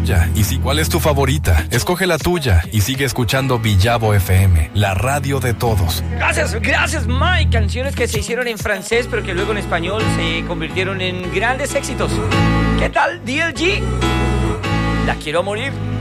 Ya, y si cuál es tu favorita, escoge la tuya y sigue escuchando Villavo FM, la radio de todos. Gracias Mike. Canciones que se hicieron en francés pero que luego en español se convirtieron en grandes éxitos. ¿Qué tal DLG? La quiero morir.